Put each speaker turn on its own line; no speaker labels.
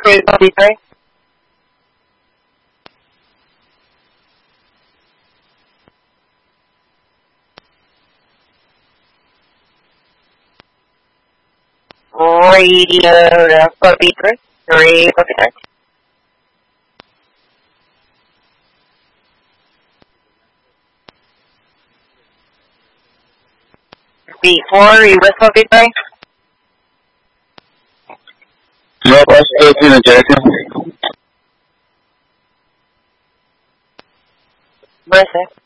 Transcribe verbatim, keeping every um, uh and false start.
three fifty-three. Radio fifty-three. three fifty-three. Before you was fifty-three.
Northwest eighteen and Jericho.
Mercy.